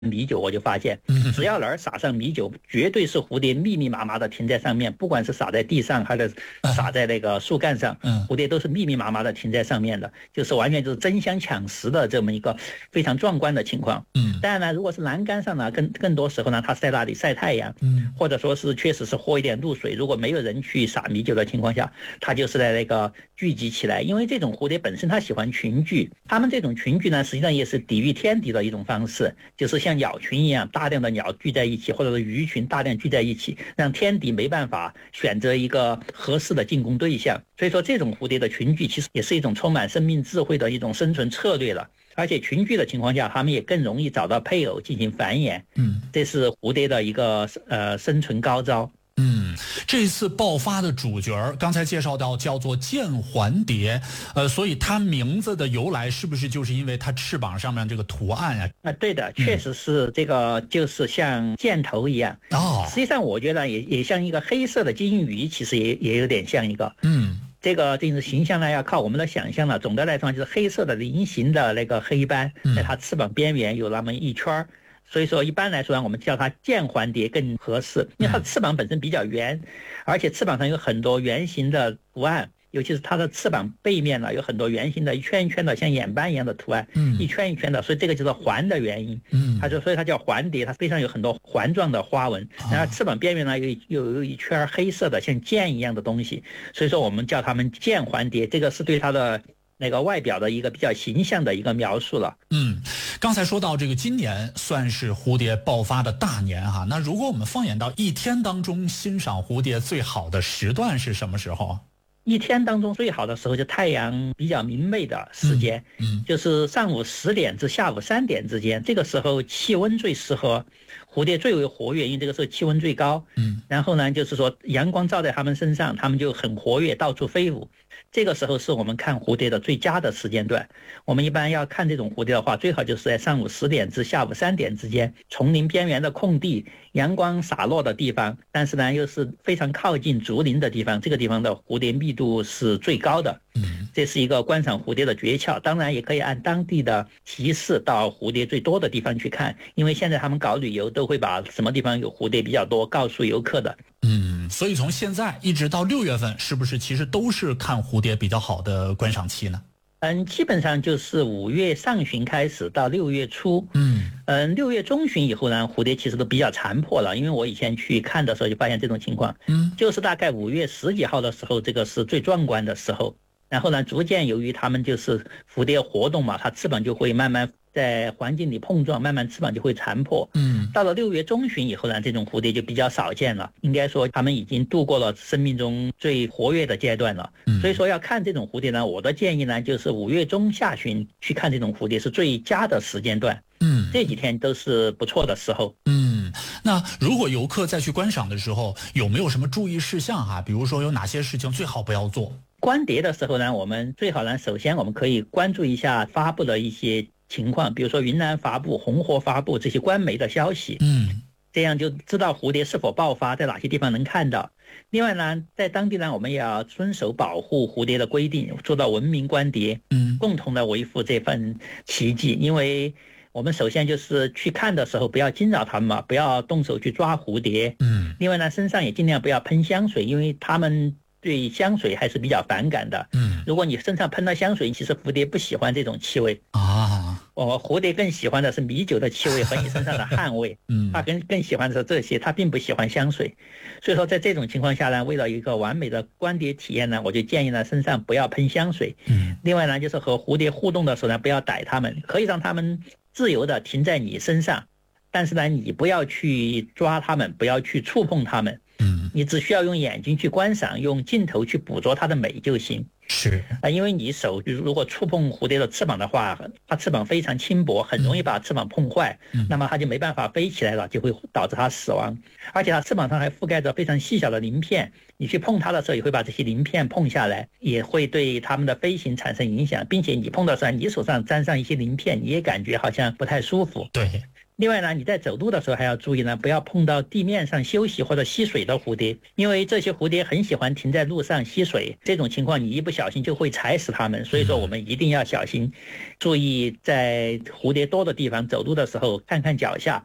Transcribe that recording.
米酒，我就发现，只要哪儿撒上米酒，绝对是蝴蝶密密麻麻的停在上面，不管是撒在地上还是撒在那个树干上，蝴蝶都是密密麻麻的停在上面的，就是完全就是争相抢食的这么一个非常壮观的情况。当然呢，如果是栏杆上呢，更多时候呢，它是在那里晒太阳，或者说是确实是喝一点露水，如果没有人去撒米酒的情况下，它就是在那个聚集起来。因为这种蝴蝶本身它喜欢群聚，它们这种群聚呢，实际上也是抵御天敌的一种方式，就是像鸟群一样，大量的鸟聚在一起，或者是鱼群大量聚在一起，让天敌没办法选择一个合适的进攻对象。所以说这种蝴蝶的群聚其实也是一种充满生命智慧的一种生存策略了。而且群聚的情况下，它们也更容易找到配偶进行繁衍。这是蝴蝶的一个生存高招。 这次爆发的主角刚才介绍到叫做剑环蝶，所以它名字的由来是不是就是因为它翅膀上面这个图案啊？ 对的，确实是这个，就是像箭头一样。实际上我觉得也像一个黑色的金鱼，其实也有点像一个。这个就是形象呢，要靠我们的想象了。总的来说，就是黑色的菱形的那个黑斑，在它翅膀边缘有那么一圈。所以说一般来说呢，我们叫它剑环蝶更合适，因为它的翅膀本身比较圆，而且翅膀上有很多圆形的图案，尤其是它的翅膀背面呢有很多圆形的一圈一圈的像眼斑一样的图案，一圈一圈的，所以这个就是环的原因。所以它叫环蝶，它背上有很多环状的花纹，然后翅膀边缘呢有一圈黑色的像剑一样的东西，所以说我们叫它们剑环蝶，这个是对它的那个外表的一个比较形象的一个描述了。 刚才说到这个今年算是蝴蝶爆发的大年哈，那如果我们放眼到一天当中欣赏蝴蝶最好的时段是什么时候？ 一天当中最好的时候就太阳比较明媚的时间，就是上午10点至下午3点之间，这个时候气温最适合，蝴蝶最为活跃，因为这个时候气温最高。然后呢，就是说阳光照在它们身上，它们就很活跃，到处飞舞。这个时候是我们看蝴蝶的最佳的时间段。我们一般要看这种蝴蝶的话，最好就是在上午10点至下午3点之间，丛林边缘的空地，阳光洒落的地方，但是呢又是非常靠近竹林的地方，这个地方的蝴蝶密度是最高的。这是一个观赏蝴蝶的诀窍。当然也可以按当地的提示到蝴蝶最多的地方去看，因为现在他们搞旅游都会把什么地方有蝴蝶比较多告诉游客的。 所以从现在一直到6月份，是不是其实都是看蝴蝶比较好的观赏期呢？ 基本上就是5月上旬开始到6月初。6月中旬以后呢，蝴蝶其实都比较残破了，因为我以前去看的时候就发现这种情况。就是大概5月10几号的时候，这个是最壮观的时候。然后呢，逐渐由于它们就是蝴蝶活动嘛，它翅膀就会慢慢在环境里碰撞，慢慢翅膀就会残破。到了6月中旬以后呢，这种蝴蝶就比较少见了，应该说它们已经度过了生命中最活跃的阶段了。所以说要看这种蝴蝶呢，我的建议呢就是5月中下旬去看这种蝴蝶是最佳的时间段。这几天都是不错的时候。 那如果游客再去观赏的时候，有没有什么注意事项哈？比如说有哪些事情最好不要做？ 观蝶的时候呢，我们最好呢，首先我们可以关注一下发布的一些情况，比如说云南发布、红河发布这些官媒的消息。这样就知道蝴蝶是否爆发，在哪些地方能看到。另外呢，在当地呢，我们也要遵守保护蝴蝶的规定，做到文明观蝶，共同的维护这份奇迹。因为我们首先就是去看的时候不要惊扰它们嘛，不要动手去抓蝴蝶。另外呢，身上也尽量不要喷香水，因为它们对香水还是比较反感的。如果你身上喷了香水，其实蝴蝶不喜欢这种气味蝴蝶更喜欢的是米酒的气味和你身上的汗味。它更喜欢的是这些，它并不喜欢香水。所以说在这种情况下呢，为了一个完美的观蝶体验呢，我就建议呢身上不要喷香水。另外呢，就是和蝴蝶互动的时候呢，不要逮它们，可以让它们自由的停在你身上，但是呢，你不要去抓它们，不要去触碰它们。你只需要用眼睛去观赏，用镜头去捕捉它的美就行。因为你手如果触碰蝴蝶的翅膀的话，它翅膀非常轻薄，很容易把翅膀碰坏，那么它就没办法飞起来了，就会导致它死亡。而且它翅膀上还覆盖着非常细小的鳞片，你去碰它的时候也会把这些鳞片碰下来，也会对它们的飞行产生影响，并且你碰到时候你手上沾上一些鳞片，你也感觉好像不太舒服。 另外呢，你在走路的时候还要注意呢，不要碰到地面上休息或者吸水的蝴蝶，因为这些蝴蝶很喜欢停在路上吸水，这种情况你一不小心就会踩死它们，所以说我们一定要小心，注意在蝴蝶多的地方走路的时候看看脚下，